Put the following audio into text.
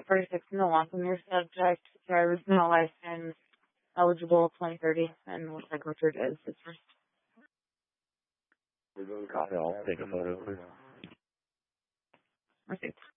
46 in the law from your subject. Driver's no license, eligible 2030, and looks like Richard is his first. We're doing copy. I'll take a photo, please. Received.